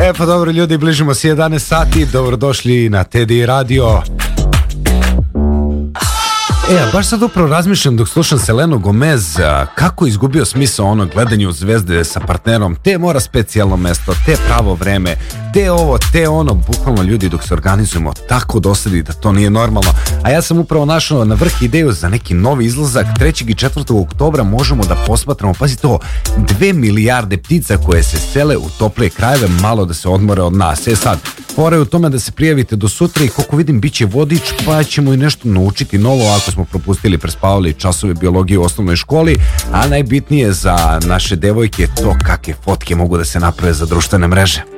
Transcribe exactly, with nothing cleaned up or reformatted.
E pa dobro ljudi, bližimo se jedanaest sati, dobrodošli na Teddy Radio. E, a baš sad upravo razmišljam dok slušam Selenu Gomez, a, kako izgubio smisao ono gledanje u zvezde sa partnerom, te mora specijalno mesto, te pravo vreme, te ovo, te ono, bukvalno ljudi dok se organizujemo tako dosadi da to nije normalno. A ja sam upravo našao na vrh ideju za neki novi izlazak. Trećeg i četvrtog oktobra možemo da posmatramo, pazi to, dve milijarde ptica koje se sele u toplije krajeve, malo da se odmore od nas. E sad, fora je u tome da se prijavite do sutra i koliko vidim bit će vodič, pa ćemo i nešto naučiti novo ako smo propustili, prespavali časove biologije u osnovnoj školi, a najbitnije za naše devojke je to kakve fotke mogu da se naprave za društvene mreže.